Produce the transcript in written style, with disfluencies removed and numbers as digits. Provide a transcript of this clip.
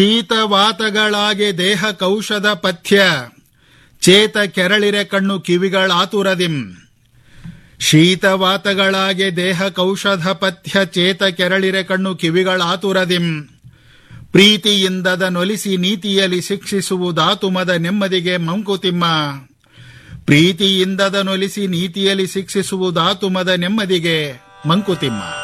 ಶೀತವಾತಗಳಾಗೆ ದೇಹ ಕೌಶದ ಪಥ್ಯ, ಚೇತ ಕೆರಳಿರೆ ಕಣ್ಣು ಕಿವಿಗಳಾತುರದಿಂ. ಶೀತವಾತಗಳಾಗೆ ದೇಹ ಕೌಶಧ ಪಥ್ಯ, ಚೇತ ಕೆರಳಿರೆ ಕಣ್ಣು ಕಿವಿಗಳಾತುರದಿಂ. ಪ್ರೀತಿಯಿಂದದ ನೊಲಿಸಿ ನೀತಿಯಲ್ಲಿ ಶಿಕ್ಷಿಸುವುದಾತುಮದ ನೆಮ್ಮದಿಗೆ ಮಂಕುತಿಮ್ಮ. ಪ್ರೀತಿಯಿಂದದ ನೊಲಿಸಿ ನೀತಿಯಲ್ಲಿ ಶಿಕ್ಷಿಸುವುದಾತುಮದ ನೆಮ್ಮದಿಗೆ ಮಂಕುತಿಮ್ಮ.